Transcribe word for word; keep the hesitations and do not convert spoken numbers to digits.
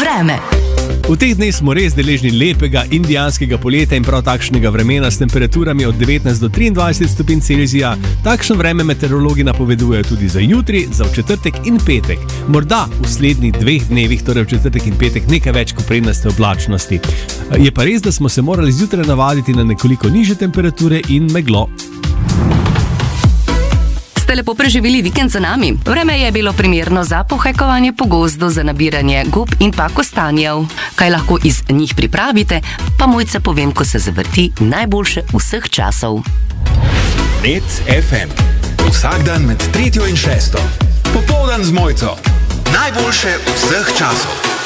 Vreme. V teh dneh smo res deležni lepega indijanskega poletja in prav takšnega vremena s temperaturami od devetnajst do triindvajset stopinj Celzija. Takšno vreme meteorologi napovedujejo tudi za jutri, za v četrtek in petek. Morda v slednjih dveh dnevih, torej v četrtek in petek, nekaj več koprenaste oblačnosti. Je pa res, da smo se morali zjutraj navaditi na nekoliko nižje temperature in meglo. Ste lepo preživeli vikend za nami? Vreme je bilo primerno za pohajkovanje po gozdu, za nabiranje gob in pa kostanjev. Kaj lahko iz njih pripravite, pa Mojca povem, ko se zavrti najboljše vseh časov. Net ef em. Vsak dan med tretjo in šesto. Popoldan z Mojco. Najboljše vseh časov.